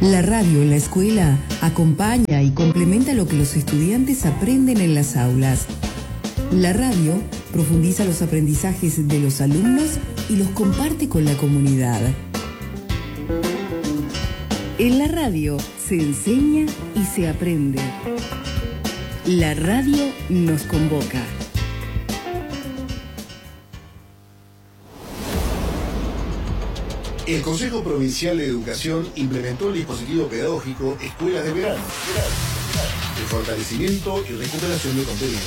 La radio en la escuela acompaña y complementa lo que los estudiantes aprenden en las aulas. La radio profundiza los aprendizajes de los alumnos y los comparte con la comunidad. En la radio se enseña y se aprende. La radio nos convoca. El Consejo Provincial de Educación implementó el dispositivo pedagógico Escuelas de Verano, de fortalecimiento y recuperación de contenidos.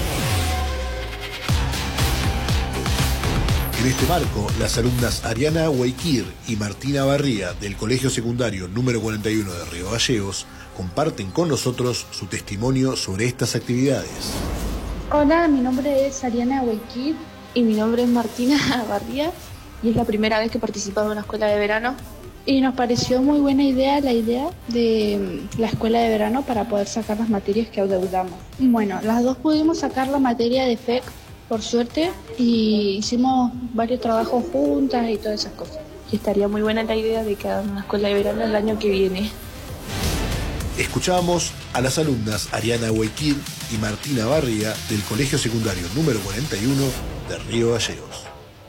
En este marco, las alumnas Ariana Huayquir y Martina Barría del Colegio Secundario número 41 de Río Gallegos comparten con nosotros su testimonio sobre estas actividades. Hola, mi nombre es Ariana Huayquir y mi nombre es Martina Barría y es la primera vez que participamos en una escuela de verano y nos pareció muy buena idea la idea de la escuela de verano para poder sacar las materias que adeudamos. Bueno, las dos pudimos sacar la materia de FEC por suerte y hicimos varios trabajos juntas y todas esas cosas. Y estaría muy buena la idea de que hagan una escuela de verano el año que viene. Escuchamos a las alumnas Ariana Huayquir y Martina Barría del Colegio Secundario número 41 de Río Gallegos.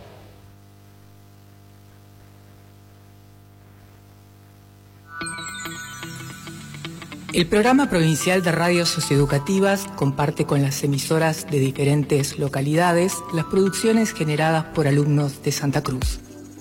El programa provincial de radios socioeducativas comparte con las emisoras de diferentes localidades las producciones generadas por alumnos de Santa Cruz.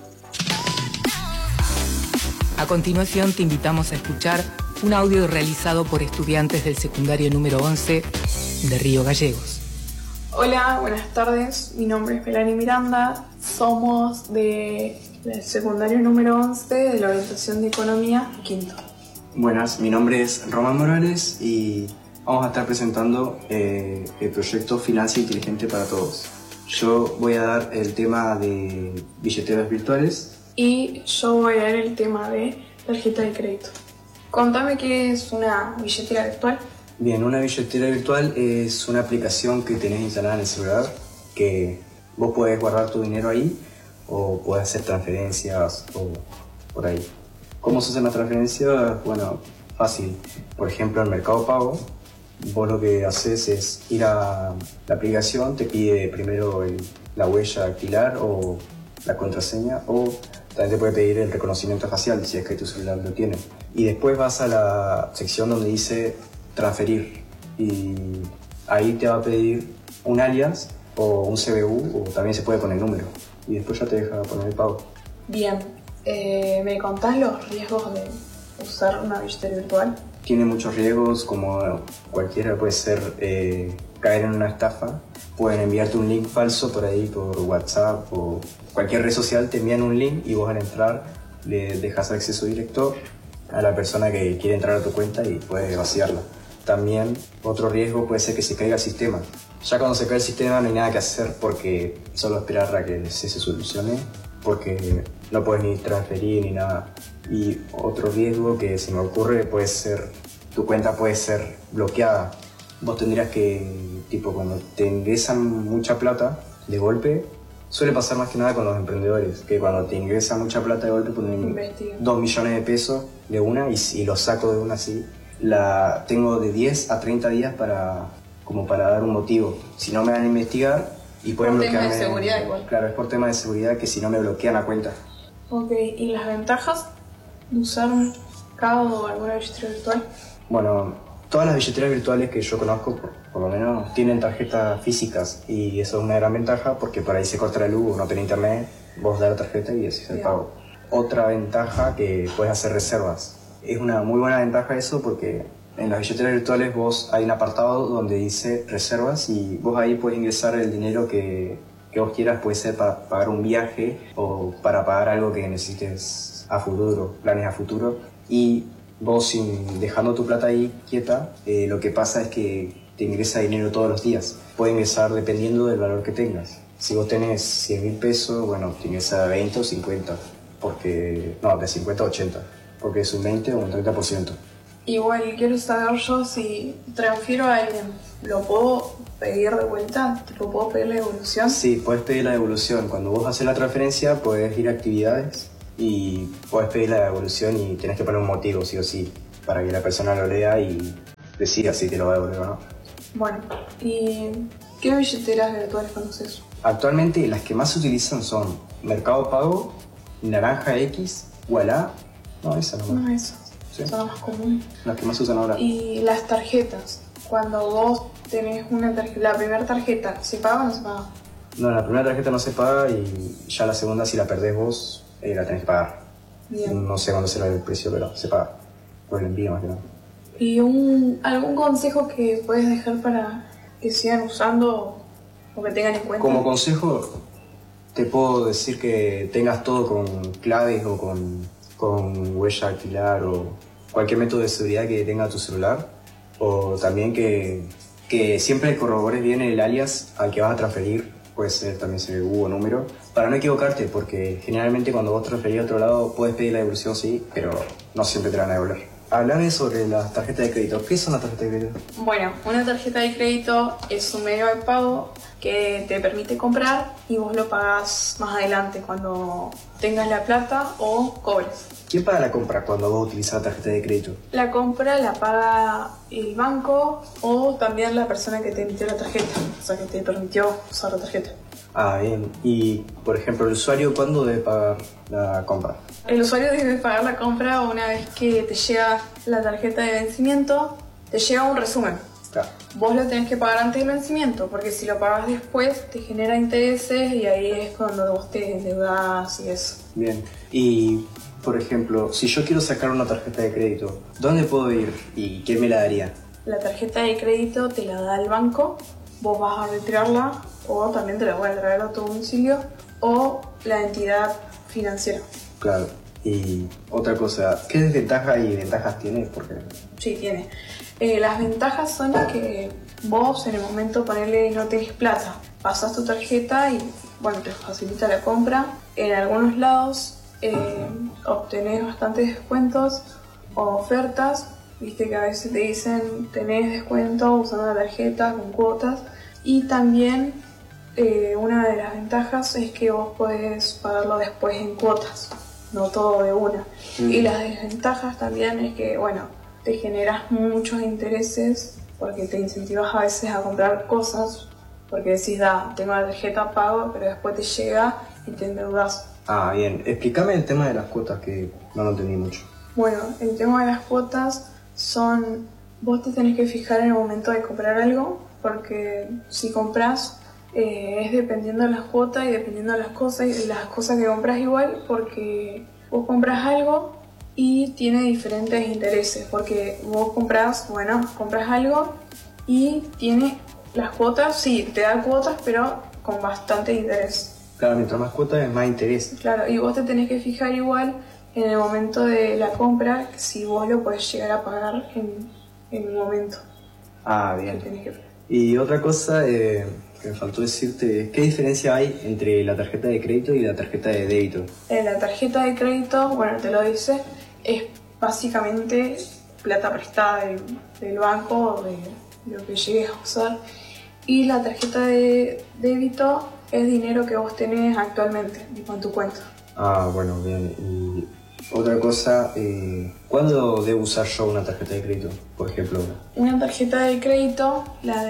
A continuación te invitamos a escuchar un audio realizado por estudiantes del secundario número 11 de Río Gallegos. Hola, buenas tardes. Mi nombre es Melanie Miranda. Somos del secundario número 11 de la orientación de Economía, quinto. Buenas, mi nombre es Román Morales y vamos a estar presentando el proyecto Financia Inteligente para Todos. Yo voy a dar el tema de billeteras virtuales. Y yo voy a dar el tema de tarjeta de crédito. Contame qué es una billetera virtual. Bien, una billetera virtual es una aplicación que tenés instalada en el celular que vos podés guardar tu dinero ahí o podés hacer transferencias o por ahí. ¿Cómo se hacen las transferencias? Bueno, fácil. Por ejemplo, en Mercado Pago, vos lo que haces es ir a la aplicación, te pide primero la huella dactilar o la contraseña, o también te puede pedir el reconocimiento facial si es que tu celular lo tiene. Y después vas a la sección donde dice transferir y ahí te va a pedir un alias o un CBU, o también se puede poner el número y después ya te deja poner el pago. Bien, ¿me contás los riesgos de usar una billetera virtual? Tiene muchos riesgos, como cualquiera puede ser caer en una estafa. Pueden enviarte un link falso por ahí, por WhatsApp o cualquier red social, te envían un link y vos al entrar le dejas acceso directo a la persona que quiere entrar a tu cuenta y puede vaciarla. También otro riesgo puede ser que se caiga el sistema. Ya cuando se cae el sistema no hay nada que hacer porque solo esperar a que se solucione, porque no puedes ni transferir ni nada. Y otro riesgo que se me ocurre puede ser, tu cuenta puede ser bloqueada. Vos tendrías que, cuando te ingresan mucha plata de golpe, suele pasar más que nada con los emprendedores, que cuando te ingresan mucha plata de golpe ponen 2 millones de pesos de una y lo saco de una así. La tengo de 10 a 30 días para dar un motivo. Si no me van a investigar y pueden bloquearme. Por tema de seguridad igual. Claro, es por tema de seguridad que si no me bloquean la cuenta. Ok, ¿y las ventajas de usar un cabo o alguna billetera virtual? Bueno, todas las billeteras virtuales que yo conozco, por lo menos, tienen tarjetas físicas y eso es una gran ventaja porque por ahí se corta la luz o no tenés internet, vos das la tarjeta y haces el pago. Otra ventaja que puedes hacer reservas. Es una muy buena ventaja eso porque en las billeteras virtuales vos hay un apartado donde dice reservas y vos ahí puedes ingresar el dinero que vos quieras, puede ser para pagar un viaje o para pagar algo que necesites a futuro, planes a futuro. Y vos dejando tu plata ahí quieta, lo que pasa es que te ingresa dinero todos los días. Puede ingresar dependiendo del valor que tengas. Si vos tenés 100.000 pesos, bueno, te ingresa 20 o 50, de 50 a 80, porque es un 20 o un 30%. Igual quiero saber yo si transfiero a alguien, ¿lo puedo pedir de vuelta? ¿Puedo pedir la devolución? Sí, puedes pedir la devolución. Cuando vos haces la transferencia, puedes ir a actividades y podés pedir la devolución y tenés que poner un motivo, sí o sí, para que la persona lo lea y decida si te lo va a devolver o no. Bueno, ¿y qué billeteras virtuales conoces? Actualmente las que más se utilizan son Mercado Pago, Naranja X, Ualá, no, esa no. No, esas Sí. son las más comunes. Las que más se usan ahora. Y las tarjetas, cuando vos tenés una tarjeta, la primera tarjeta, ¿se paga o no se paga? No, la primera tarjeta no se paga y ya la segunda, si la perdés vos, la tenés que pagar. Bien. No sé cuándo será el precio, pero se paga. Por el envío más que nada. ¿Y algún consejo que puedes dejar para que sigan usando o que tengan en cuenta? Como consejo, te puedo decir que tengas todo con claves o con huella dactilar o cualquier método de seguridad que tenga tu celular. O también que siempre corrobores bien el alias al que vas a transferir, puede ser también CBU o número, para no equivocarte, porque generalmente cuando vos transferís a otro lado puedes pedir la devolución, sí, pero no siempre te la van a devolver. Hablaré sobre las tarjetas de crédito. ¿Qué son las tarjetas de crédito? Bueno, una tarjeta de crédito es un medio de pago que te permite comprar y vos lo pagás más adelante cuando tengas la plata o cobres. ¿Quién paga la compra cuando vos utilizas la tarjeta de crédito? La compra la paga el banco o también la persona que te emitió la tarjeta, o sea, que te permitió usar la tarjeta. Ah, bien. Y, por ejemplo, el usuario, ¿cuándo debe pagar la compra? El usuario debe pagar la compra una vez que te llega la tarjeta de vencimiento, te llega un resumen. Claro. Vos lo tenés que pagar antes del vencimiento, porque si lo pagas después te genera intereses y ahí es cuando vos te endeudás y eso. Bien. Y, por ejemplo, si yo quiero sacar una tarjeta de crédito, ¿dónde puedo ir y quién me la daría? La tarjeta de crédito te la da el banco, vos vas a retirarla o también te la voy a traer a tu domicilio o la entidad financiera. Claro. Y otra cosa, ¿qué desventajas y ventajas tiene? Porque Sí, tiene. Las ventajas son las que vos en el momento ponerle no tenés plata, pasas tu tarjeta y bueno, te facilita la compra. En algunos lados obtenés bastantes descuentos o ofertas, viste que a veces te dicen tenés descuento usando la tarjeta con cuotas y también una de las ventajas es que vos podés pagarlo después en cuotas, no todo de una. Y las desventajas también es que, bueno, te generas muchos intereses porque te incentivas a veces a comprar cosas porque decís, tengo la tarjeta, pago, pero después te llega y te endeudas. Ah, bien. Explícame el tema de las cuotas que no lo entendí mucho. Bueno, el tema de las cuotas son, vos te tenés que fijar en el momento de comprar algo porque si compras es dependiendo de las cuotas y dependiendo de las cosas y las cosas que compras igual porque vos compras algo y tiene diferentes intereses porque vos compras algo y tiene las cuotas, sí, te da cuotas pero con bastante interés. Claro, mientras más cuotas es más interés. Claro, y vos te tenés que fijar igual en el momento de la compra si vos lo podés llegar a pagar en el momento. Ah, bien. Que tenés que... Y otra cosa que me faltó decirte, ¿qué diferencia hay entre la tarjeta de crédito y la tarjeta de débito? La tarjeta de crédito, bueno, te lo dice, es básicamente plata prestada del banco o de lo que llegues a usar. Y la tarjeta de débito es dinero que vos tenés actualmente, tipo en tu cuenta. Ah, bueno, bien. Y otra cosa, ¿cuándo debo usar yo una tarjeta de crédito, por ejemplo? Una tarjeta de crédito la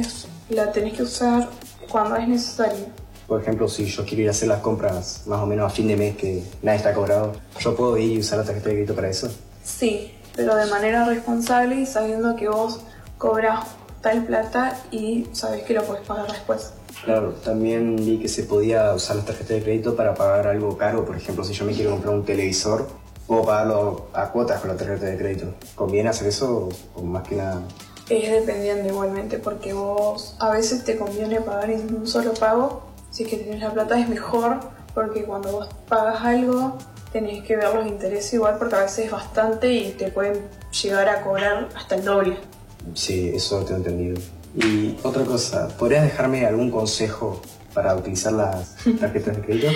tenés que usar cuando es necesario. Por ejemplo, si yo quiero ir a hacer las compras más o menos a fin de mes que nada está cobrado, ¿yo puedo ir y usar la tarjeta de crédito para eso? Sí, pero de manera responsable y sabiendo que vos cobras tal plata y sabés que lo podés pagar después. Claro, también vi que se podía usar la tarjeta de crédito para pagar algo caro. Por ejemplo, si yo me quiero comprar un televisor, puedo pagarlo a cuotas con la tarjeta de crédito. ¿Conviene hacer eso o más que nada? Es dependiendo igualmente, porque vos a veces te conviene pagar en un solo pago. Si es que tenés la plata es mejor, porque cuando vos pagas algo tenés que ver los intereses igual, porque a veces es bastante y te pueden llegar a cobrar hasta el doble. Sí, eso tengo entendido. Y otra cosa, ¿podrías dejarme algún consejo para utilizar las tarjetas de crédito?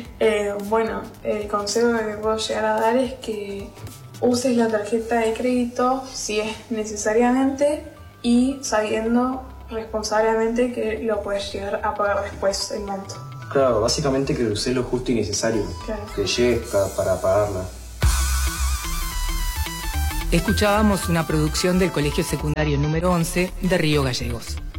Bueno, el consejo que te puedo llegar a dar es que uses la tarjeta de crédito si es necesariamente y sabiendo responsablemente que lo puedes llegar a pagar después el monto. Claro, básicamente que uses lo justo y necesario, Claro. que llegues para pagarla. Escuchábamos una producción del Colegio Secundario número 11 de Río Gallegos.